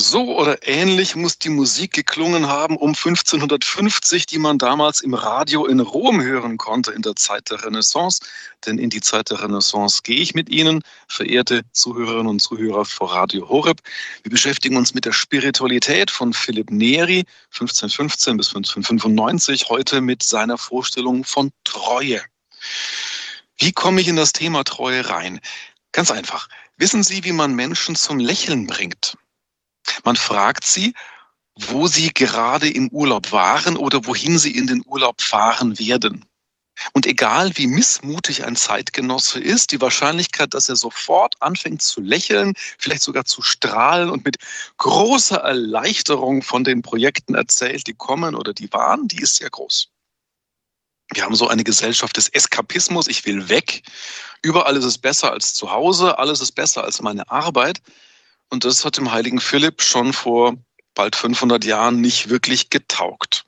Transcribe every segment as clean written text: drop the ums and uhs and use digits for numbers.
So oder ähnlich muss die Musik geklungen haben um 1550, die man damals im Radio in Rom hören konnte in der Zeit der Renaissance. Denn in die Zeit der Renaissance gehe ich mit Ihnen, verehrte Zuhörerinnen und Zuhörer vor Radio Horeb. Wir beschäftigen uns mit der Spiritualität von Philipp Neri, 1515 bis 1595, heute mit seiner Vorstellung von Treue. Wie komme ich in das Thema Treue rein? Ganz einfach. Wissen Sie, wie man Menschen zum Lächeln bringt? Man fragt sie, wo sie gerade im Urlaub waren oder wohin sie in den Urlaub fahren werden. Und egal wie missmutig ein Zeitgenosse ist, die Wahrscheinlichkeit, dass er sofort anfängt zu lächeln, vielleicht sogar zu strahlen und mit großer Erleichterung von den Projekten erzählt, die kommen oder die waren, die ist sehr groß. Wir haben so eine Gesellschaft des Eskapismus, ich will weg. Überall ist es besser als zu Hause, alles ist besser als meine Arbeit. Und das hat dem heiligen Philipp schon vor bald 500 Jahren nicht wirklich getaugt.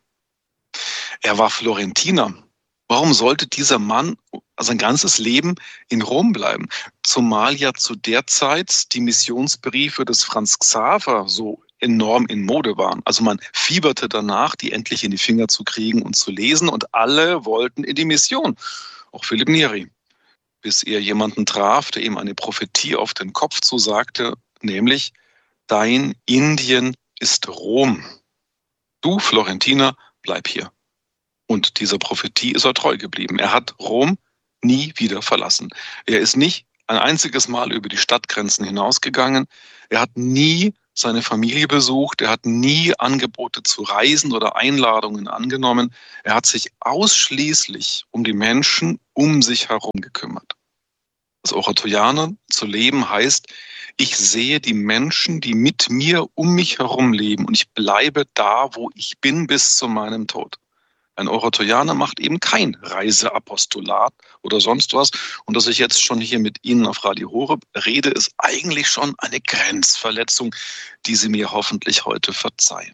Er war Florentiner. Warum sollte dieser Mann sein ganzes Leben in Rom bleiben? Zumal ja zu der Zeit die Missionsbriefe des Franz Xaver so enorm in Mode waren. Also man fieberte danach, die endlich in die Finger zu kriegen und zu lesen. Und alle wollten in die Mission. Auch Philipp Neri. Bis er jemanden traf, der ihm eine Prophetie auf den Kopf zusagte, nämlich, dein Indien ist Rom. Du, Florentiner, bleib hier. Und dieser Prophetie ist er treu geblieben. Er hat Rom nie wieder verlassen. Er ist nicht ein einziges Mal über die Stadtgrenzen hinausgegangen. Er hat nie seine Familie besucht. Er hat nie Angebote zu reisen oder Einladungen angenommen. Er hat sich ausschließlich um die Menschen um sich herum gekümmert. Als Oratorianer zu leben heißt, ich sehe die Menschen, die mit mir um mich herum leben und ich bleibe da, wo ich bin, bis zu meinem Tod. Ein Oratorianer macht eben kein Reiseapostolat oder sonst was. Und dass ich jetzt schon hier mit Ihnen auf Radio Horeb rede, ist eigentlich schon eine Grenzverletzung, die Sie mir hoffentlich heute verzeihen.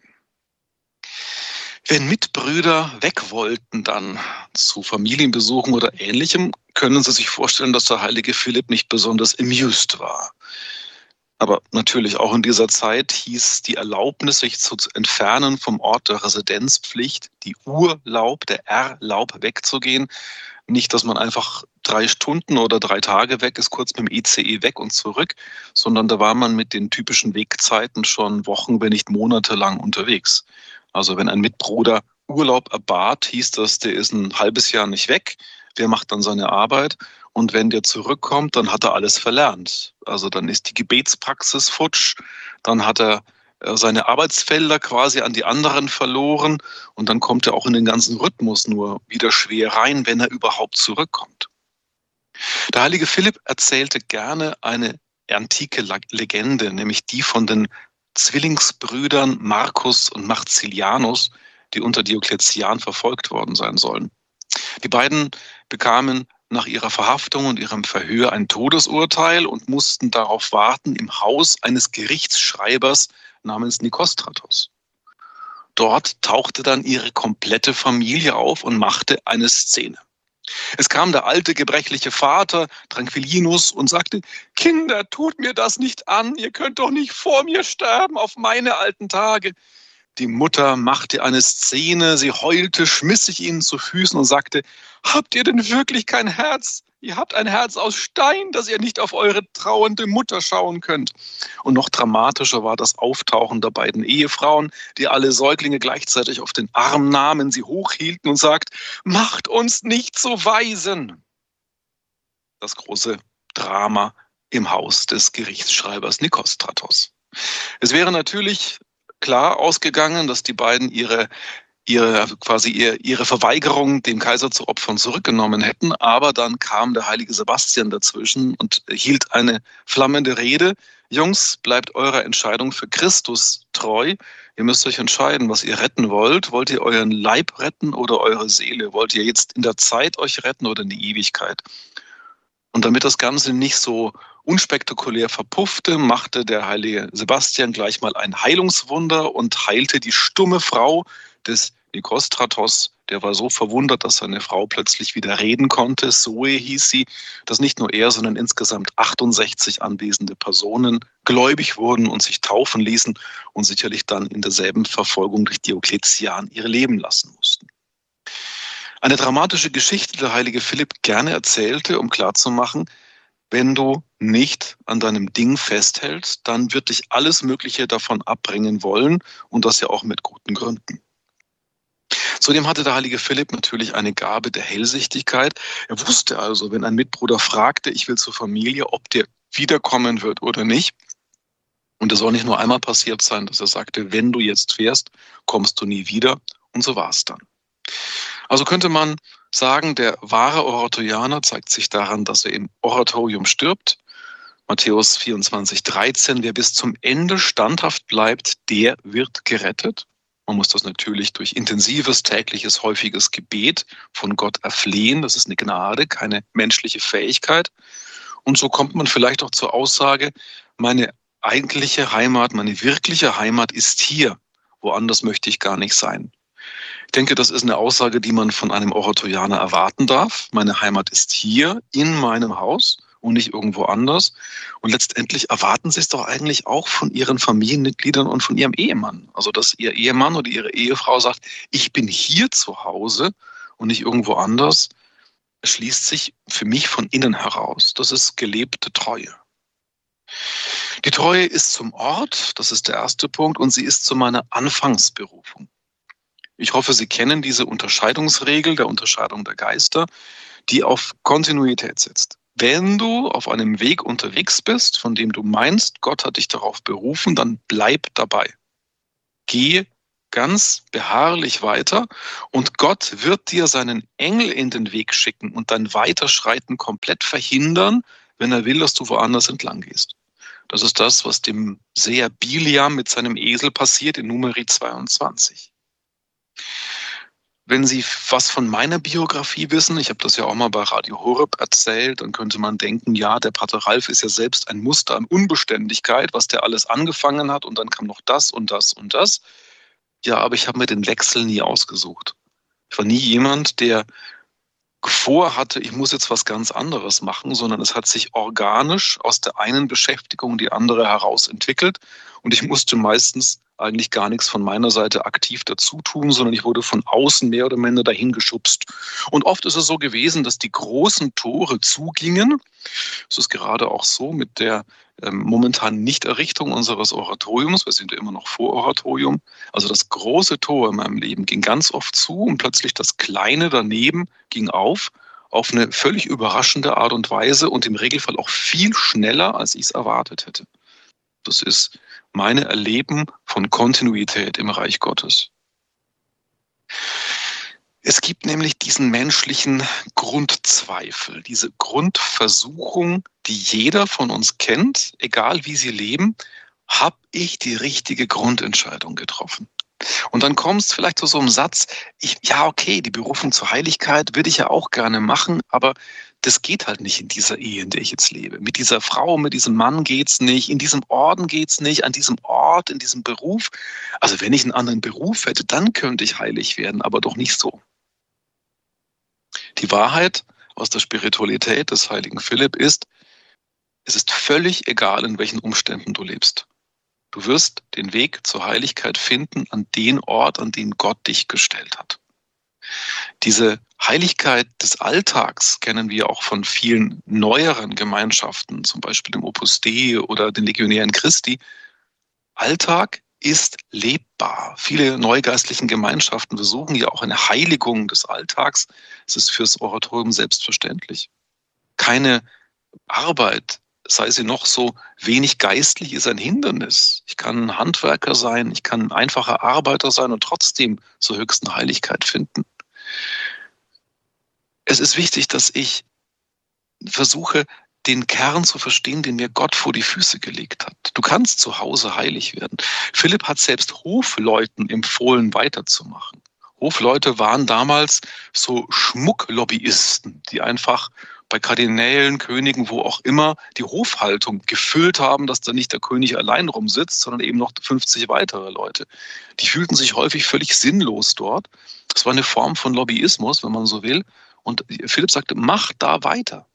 Wenn Mitbrüder weg wollten dann zu Familienbesuchen oder Ähnlichem, können Sie sich vorstellen, dass der heilige Philipp nicht besonders amused war. Aber natürlich auch in dieser Zeit hieß die Erlaubnis, sich zu entfernen vom Ort der Residenzpflicht, die Urlaub, der Erlaub wegzugehen. Nicht, dass man einfach 3 Stunden oder 3 Tage weg ist, kurz mit dem ICE weg und zurück, sondern da war man mit den typischen Wegzeiten schon Wochen, wenn nicht Monate lang unterwegs. Also wenn ein Mitbruder Urlaub erbat, hieß das, der ist ein halbes Jahr nicht weg, der macht dann seine Arbeit. Und wenn der zurückkommt, dann hat er alles verlernt. Also dann ist die Gebetspraxis futsch, dann hat er seine Arbeitsfelder quasi an die anderen verloren und dann kommt er auch in den ganzen Rhythmus nur wieder schwer rein, wenn er überhaupt zurückkommt. Der heilige Philipp erzählte gerne eine antike Legende, nämlich die von den Zwillingsbrüdern Marcus und Marcellianus, die unter Diokletian verfolgt worden sein sollen. Die beiden bekamen nach ihrer Verhaftung und ihrem Verhör ein Todesurteil und mussten darauf warten im Haus eines Gerichtsschreibers namens Nikostratos. Dort tauchte dann ihre komplette Familie auf und machte eine Szene. Es kam der alte, gebrechliche Vater, Tranquillinus, und sagte, Kinder, tut mir das nicht an, ihr könnt doch nicht vor mir sterben auf meine alten Tage. Die Mutter machte eine Szene, sie heulte, schmiss sich ihnen zu Füßen und sagte, habt ihr denn wirklich kein Herz? Ihr habt ein Herz aus Stein, dass ihr nicht auf eure trauernde Mutter schauen könnt. Und noch dramatischer war das Auftauchen der beiden Ehefrauen, die alle Säuglinge gleichzeitig auf den Arm nahmen, sie hochhielten und sagt, macht uns nicht zu Waisen. Das große Drama im Haus des Gerichtsschreibers Nikostratos. Es wäre natürlich klar ausgegangen, dass die beiden ihre Verweigerung, dem Kaiser zu opfern, zurückgenommen hätten. Aber dann kam der heilige Sebastian dazwischen und hielt eine flammende Rede. Jungs, bleibt eurer Entscheidung für Christus treu. Ihr müsst euch entscheiden, was ihr retten wollt. Wollt ihr euren Leib retten oder eure Seele? Wollt ihr jetzt in der Zeit euch retten oder in die Ewigkeit? Und damit das Ganze nicht so unspektakulär verpuffte, machte der heilige Sebastian gleich mal ein Heilungswunder und heilte die stumme Frau des Nikostratos Der war so verwundert, dass seine Frau plötzlich wieder reden konnte. Zoe hieß sie, dass nicht nur er, sondern insgesamt 68 anwesende Personen gläubig wurden und sich taufen ließen und sicherlich dann in derselben Verfolgung durch Diokletian ihr Leben lassen mussten. Eine dramatische Geschichte, die der heilige Philipp gerne erzählte, um klarzumachen, wenn du nicht an deinem Ding festhältst, dann wird dich alles Mögliche davon abbringen wollen und das ja auch mit guten Gründen. Zudem hatte der heilige Philipp natürlich eine Gabe der Hellsichtigkeit. Er wusste also, wenn ein Mitbruder fragte, ich will zur Familie, ob der wiederkommen wird oder nicht. Und es soll nicht nur einmal passiert sein, dass er sagte, wenn du jetzt fährst, kommst du nie wieder. Und so war es dann. Also könnte man sagen, der wahre Oratorianer zeigt sich daran, dass er im Oratorium stirbt. Matthäus 24,13, wer bis zum Ende standhaft bleibt, der wird gerettet. Man muss das natürlich durch intensives, tägliches, häufiges Gebet von Gott erflehen. Das ist eine Gnade, keine menschliche Fähigkeit. Und so kommt man vielleicht auch zur Aussage, meine eigentliche Heimat, meine wirkliche Heimat ist hier. Woanders möchte ich gar nicht sein. Ich denke, das ist eine Aussage, die man von einem Oratorianer erwarten darf. Meine Heimat ist hier in meinem Haus und nicht irgendwo anders. Und letztendlich erwarten Sie es doch eigentlich auch von Ihren Familienmitgliedern und von Ihrem Ehemann. Also, dass Ihr Ehemann oder Ihre Ehefrau sagt, ich bin hier zu Hause und nicht irgendwo anders, schließt sich für mich von innen heraus. Das ist gelebte Treue. Die Treue ist zum Ort, das ist der erste Punkt, und sie ist zu meiner Anfangsberufung. Ich hoffe, Sie kennen diese Unterscheidungsregel der Unterscheidung der Geister, die auf Kontinuität setzt. Wenn du auf einem Weg unterwegs bist, von dem du meinst, Gott hat dich darauf berufen, dann bleib dabei. Geh ganz beharrlich weiter und Gott wird dir seinen Engel in den Weg schicken und dein Weiterschreiten komplett verhindern, wenn er will, dass du woanders entlang gehst. Das ist das, was dem Seher Biliam mit seinem Esel passiert in Numeri 22. Wenn Sie was von meiner Biografie wissen, ich habe das ja auch mal bei Radio Horeb erzählt, dann könnte man denken, ja, der Pater Ralf ist ja selbst ein Muster an Unbeständigkeit, was der alles angefangen hat und dann kam noch das und das und das. Ja, aber ich habe mir den Wechsel nie ausgesucht. Ich war nie jemand, der vorhatte, ich muss jetzt was ganz anderes machen, sondern es hat sich organisch aus der einen Beschäftigung die andere heraus entwickelt und ich musste meistens eigentlich gar nichts von meiner Seite aktiv dazu tun, sondern ich wurde von außen mehr oder minder dahin geschubst. Und oft ist es so gewesen, dass die großen Tore zugingen. Es ist gerade auch so mit der momentanen Nichterrichtung unseres Oratoriums. Wir sind ja immer noch vor Oratorium. Also das große Tor in meinem Leben ging ganz oft zu und plötzlich das kleine daneben ging auf eine völlig überraschende Art und Weise und im Regelfall auch viel schneller, als ich es erwartet hätte. Das ist mein Erleben von Kontinuität im Reich Gottes. Es gibt nämlich diesen menschlichen Grundzweifel, diese Grundversuchung, die jeder von uns kennt, egal wie sie leben, habe ich die richtige Grundentscheidung getroffen? Und dann kommst du vielleicht zu so einem Satz, ja okay, die Berufung zur Heiligkeit würde ich ja auch gerne machen, aber das geht halt nicht in dieser Ehe, in der ich jetzt lebe. Mit dieser Frau, mit diesem Mann geht's nicht, in diesem Orden geht's nicht, an diesem Ort, in diesem Beruf. Also wenn ich einen anderen Beruf hätte, dann könnte ich heilig werden, aber doch nicht so. Die Wahrheit aus der Spiritualität des heiligen Philipp ist, es ist völlig egal, in welchen Umständen du lebst. Du wirst den Weg zur Heiligkeit finden an den Ort, an den Gott dich gestellt hat. Diese Heiligkeit des Alltags kennen wir auch von vielen neueren Gemeinschaften, zum Beispiel dem Opus Dei oder den Legionären Christi. Alltag ist lebbar. Viele neugeistlichen Gemeinschaften versuchen ja auch eine Heiligung des Alltags. Es ist fürs Oratorium selbstverständlich. Keine Arbeit, sei sie noch so wenig geistlich, ist ein Hindernis. Ich kann ein Handwerker sein, ich kann ein einfacher Arbeiter sein und trotzdem zur höchsten Heiligkeit finden. Es ist wichtig, dass ich versuche, den Kern zu verstehen, den mir Gott vor die Füße gelegt hat. Du kannst zu Hause heilig werden. Philipp hat selbst Hofleuten empfohlen, weiterzumachen. Hofleute waren damals so Schmucklobbyisten, die einfach bei Kardinälen, Königen, wo auch immer, die Hofhaltung gefüllt haben, dass da nicht der König allein rumsitzt, sondern eben noch 50 weitere Leute. Die fühlten sich häufig völlig sinnlos dort. Das war eine Form von Lobbyismus, wenn man so will. Und Philipp sagte, mach da weiter.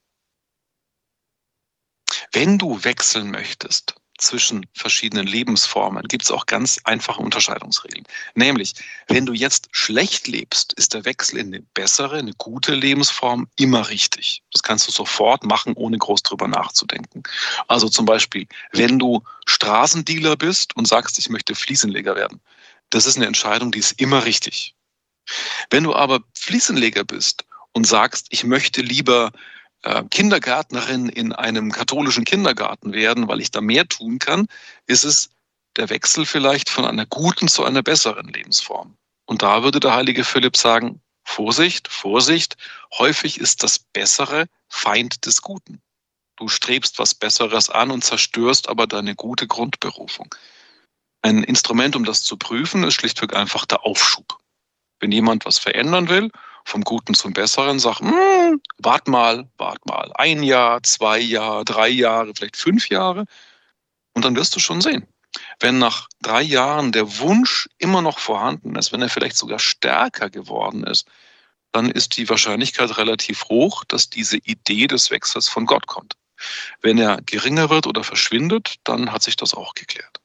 Wenn du wechseln möchtest zwischen verschiedenen Lebensformen, gibt es auch ganz einfache Unterscheidungsregeln. Nämlich, wenn du jetzt schlecht lebst, ist der Wechsel in eine bessere, eine gute Lebensform immer richtig. Das kannst du sofort machen, ohne groß drüber nachzudenken. Also zum Beispiel, wenn du Straßendealer bist und sagst, ich möchte Fliesenleger werden, das ist eine Entscheidung, die ist immer richtig. Wenn du aber Fliesenleger bist und sagst, ich möchte lieber Kindergärtnerin in einem katholischen Kindergarten werden, weil ich da mehr tun kann, ist es der Wechsel vielleicht von einer guten zu einer besseren Lebensform. Und da würde der heilige Philipp sagen, Vorsicht, Vorsicht, häufig ist das Bessere Feind des Guten. Du strebst was Besseres an und zerstörst aber deine gute Grundberufung. Ein Instrument, um das zu prüfen, ist schlichtweg einfach der Aufschub. Wenn jemand was verändern will, vom Guten zum Besseren, sagt, wart mal, 1 Jahr, 2 Jahre, 3 Jahre, vielleicht 5 Jahre. Und dann wirst du schon sehen. Wenn nach 3 Jahren der Wunsch immer noch vorhanden ist, wenn er vielleicht sogar stärker geworden ist, dann ist die Wahrscheinlichkeit relativ hoch, dass diese Idee des Wechsels von Gott kommt. Wenn er geringer wird oder verschwindet, dann hat sich das auch geklärt.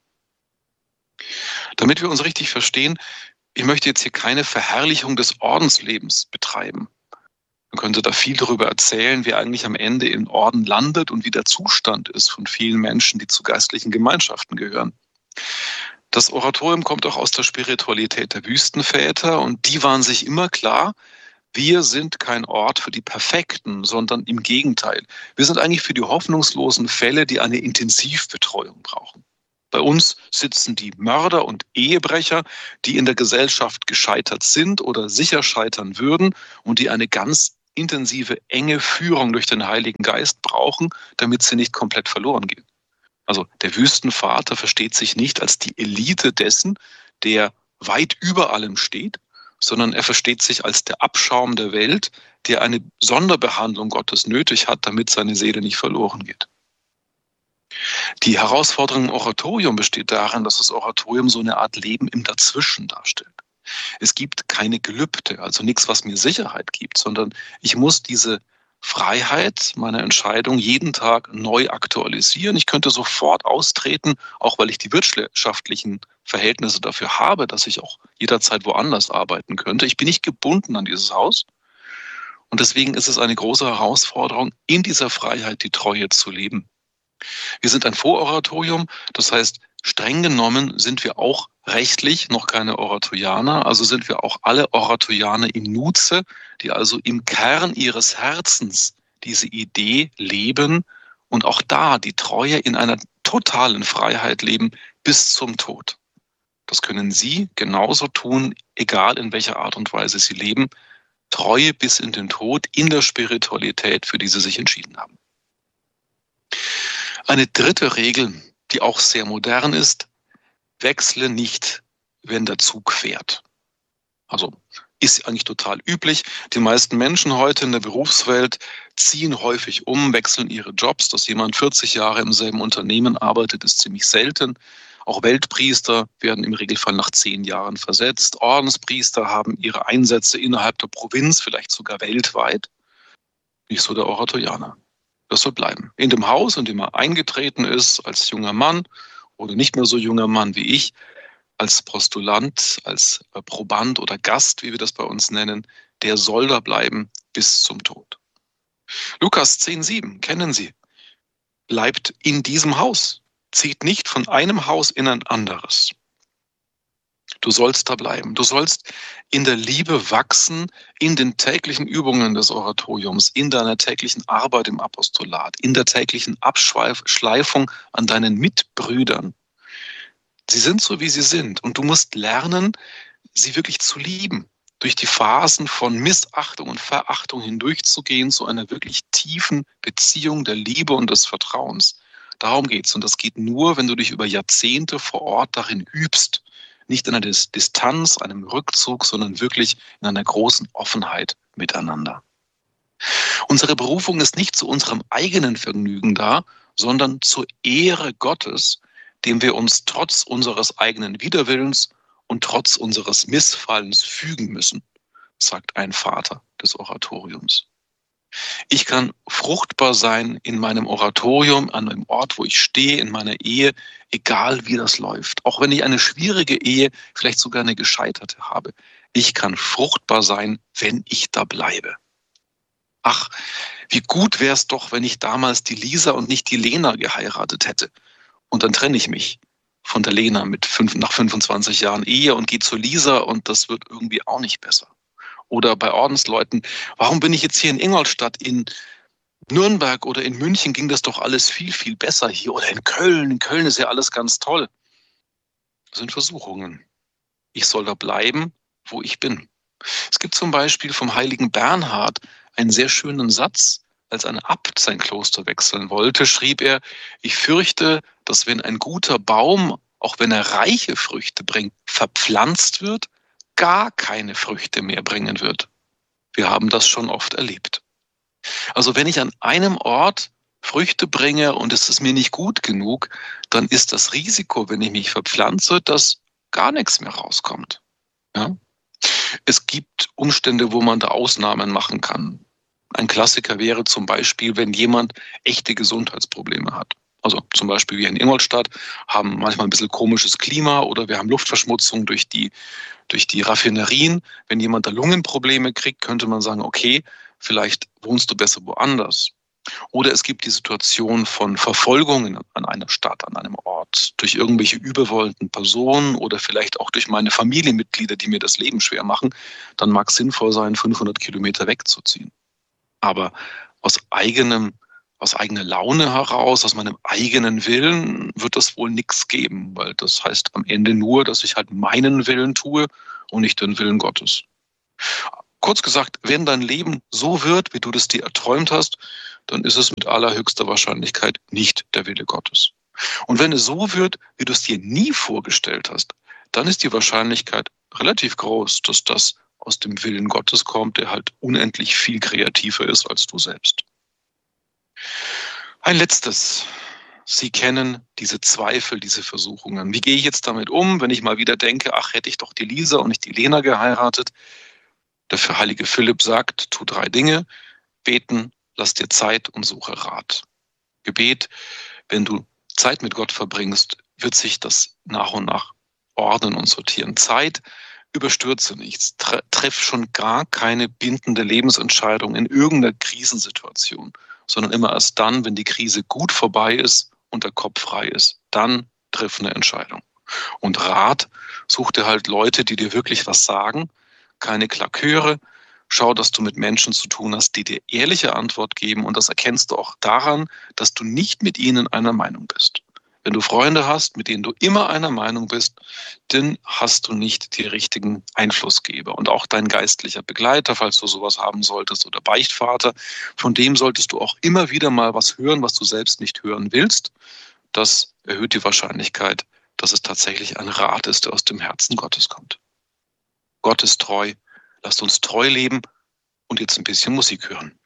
Damit wir uns richtig verstehen, ich möchte jetzt hier keine Verherrlichung des Ordenslebens betreiben. Man könnte da viel darüber erzählen, wer eigentlich am Ende im Orden landet und wie der Zustand ist von vielen Menschen, die zu geistlichen Gemeinschaften gehören. Das Oratorium kommt auch aus der Spiritualität der Wüstenväter und die waren sich immer klar, wir sind kein Ort für die Perfekten, sondern im Gegenteil. Wir sind eigentlich für die hoffnungslosen Fälle, die eine Intensivbetreuung brauchen. Bei uns sitzen die Mörder und Ehebrecher, die in der Gesellschaft gescheitert sind oder sicher scheitern würden und die eine ganz intensive, enge Führung durch den Heiligen Geist brauchen, damit sie nicht komplett verloren gehen. Also der Wüstenvater versteht sich nicht als die Elite dessen, der weit über allem steht, sondern er versteht sich als der Abschaum der Welt, der eine Sonderbehandlung Gottes nötig hat, damit seine Seele nicht verloren geht. Die Herausforderung im Oratorium besteht darin, dass das Oratorium so eine Art Leben im Dazwischen darstellt. Es gibt keine Gelübde, also nichts, was mir Sicherheit gibt, sondern ich muss diese Freiheit meiner Entscheidung jeden Tag neu aktualisieren. Ich könnte sofort austreten, auch weil ich die wirtschaftlichen Verhältnisse dafür habe, dass ich auch jederzeit woanders arbeiten könnte. Ich bin nicht gebunden an dieses Haus. Und deswegen ist es eine große Herausforderung, in dieser Freiheit die Treue zu leben. Wir sind ein Vororatorium, das heißt, streng genommen sind wir auch rechtlich noch keine Oratorianer, also sind wir auch alle Oratorianer im Nuze, die also im Kern ihres Herzens diese Idee leben und auch da die Treue in einer totalen Freiheit leben bis zum Tod. Das können Sie genauso tun, egal in welcher Art und Weise Sie leben. Treue bis in den Tod in der Spiritualität, für die Sie sich entschieden haben. Eine dritte Regel, die auch sehr modern ist, wechsle nicht, wenn der Zug fährt. Also ist eigentlich total üblich. Die meisten Menschen heute in der Berufswelt ziehen häufig um, wechseln ihre Jobs. Dass jemand 40 Jahre im selben Unternehmen arbeitet, ist ziemlich selten. Auch Weltpriester werden im Regelfall nach 10 Jahren versetzt. Ordenspriester haben ihre Einsätze innerhalb der Provinz, vielleicht sogar weltweit. Nicht so der Oratorianer. Das soll bleiben. In dem Haus, in dem er eingetreten ist, als junger Mann oder nicht mehr so junger Mann wie ich, als Postulant, als Proband oder Gast, wie wir das bei uns nennen, der soll da bleiben bis zum Tod. Lukas 10,7 kennen Sie. Bleibt in diesem Haus, zieht nicht von einem Haus in ein anderes. Du sollst da bleiben. Du sollst in der Liebe wachsen, in den täglichen Übungen des Oratoriums, in deiner täglichen Arbeit im Apostolat, in der täglichen Abschleifung an deinen Mitbrüdern. Sie sind so, wie sie sind. Und du musst lernen, sie wirklich zu lieben. Durch die Phasen von Missachtung und Verachtung hindurchzugehen zu einer wirklich tiefen Beziehung der Liebe und des Vertrauens. Darum geht's. Und das geht nur, wenn du dich über Jahrzehnte vor Ort darin übst. Nicht in einer Distanz, einem Rückzug, sondern wirklich in einer großen Offenheit miteinander. Unsere Berufung ist nicht zu unserem eigenen Vergnügen da, sondern zur Ehre Gottes, dem wir uns trotz unseres eigenen Widerwillens und trotz unseres Missfallens fügen müssen, sagt ein Vater des Oratoriums. Ich kann fruchtbar sein in meinem Oratorium, an dem Ort, wo ich stehe, in meiner Ehe, egal wie das läuft. Auch wenn ich eine schwierige Ehe, vielleicht sogar eine gescheiterte habe. Ich kann fruchtbar sein, wenn ich da bleibe. Ach, wie gut wäre es doch, wenn ich damals die Lisa und nicht die Lena geheiratet hätte. Und dann trenne ich mich von der Lena nach 25 Jahren Ehe und gehe zur Lisa und das wird irgendwie auch nicht besser. Oder bei Ordensleuten, warum bin ich jetzt hier in Ingolstadt? In Nürnberg oder in München ging das doch alles viel, viel besser hier. Oder in Köln. In Köln ist ja alles ganz toll. Das sind Versuchungen. Ich soll da bleiben, wo ich bin. Es gibt zum Beispiel vom heiligen Bernhard einen sehr schönen Satz. Als ein Abt sein Kloster wechseln wollte, schrieb er, ich fürchte, dass wenn ein guter Baum, auch wenn er reiche Früchte bringt, verpflanzt wird, gar keine Früchte mehr bringen wird. Wir haben das schon oft erlebt. Also wenn ich an einem Ort Früchte bringe und es ist mir nicht gut genug, dann ist das Risiko, wenn ich mich verpflanze, dass gar nichts mehr rauskommt. Ja? Es gibt Umstände, wo man da Ausnahmen machen kann. Ein Klassiker wäre zum Beispiel, wenn jemand echte Gesundheitsprobleme hat. Also zum Beispiel wir in Ingolstadt haben manchmal ein bisschen komisches Klima oder wir haben Luftverschmutzung durch die Raffinerien. Wenn jemand da Lungenprobleme kriegt, könnte man sagen, okay, vielleicht wohnst du besser woanders. Oder es gibt die Situation von Verfolgungen an einer Stadt, an einem Ort, durch irgendwelche überwollenden Personen oder vielleicht auch durch meine Familienmitglieder, die mir das Leben schwer machen. Dann mag es sinnvoll sein, 500 Kilometer wegzuziehen. Aber aus eigener Laune heraus, aus meinem eigenen Willen wird das wohl nichts geben, weil das heißt am Ende nur, dass ich halt meinen Willen tue und nicht den Willen Gottes. Kurz gesagt, wenn dein Leben so wird, wie du das dir erträumt hast, dann ist es mit allerhöchster Wahrscheinlichkeit nicht der Wille Gottes. Und wenn es so wird, wie du es dir nie vorgestellt hast, dann ist die Wahrscheinlichkeit relativ groß, dass das aus dem Willen Gottes kommt, der halt unendlich viel kreativer ist als du selbst. Ein letztes. Sie kennen diese Zweifel, diese Versuchungen. Wie gehe ich jetzt damit um, wenn ich mal wieder denke, ach, hätte ich doch die Lisa und nicht die Lena geheiratet? Der heilige Philipp sagt, tu 3 Dinge. Beten, lass dir Zeit und suche Rat. Gebet, wenn du Zeit mit Gott verbringst, wird sich das nach und nach ordnen und sortieren. Zeit, überstürze nichts. Treff schon gar keine bindende Lebensentscheidung in irgendeiner Krisensituation, sondern immer erst dann, wenn die Krise gut vorbei ist und der Kopf frei ist. Dann triff eine Entscheidung. Und Rat, such dir halt Leute, die dir wirklich was sagen, keine Klaköre. Schau, dass du mit Menschen zu tun hast, die dir ehrliche Antwort geben. Und das erkennst du auch daran, dass du nicht mit ihnen einer Meinung bist. Wenn du Freunde hast, mit denen du immer einer Meinung bist, dann hast du nicht die richtigen Einflussgeber. Und auch dein geistlicher Begleiter, falls du sowas haben solltest, oder Beichtvater, von dem solltest du auch immer wieder mal was hören, was du selbst nicht hören willst. Das erhöht die Wahrscheinlichkeit, dass es tatsächlich ein Rat ist, der aus dem Herzen Gottes kommt. Gott ist treu. Lasst uns treu leben und jetzt ein bisschen Musik hören.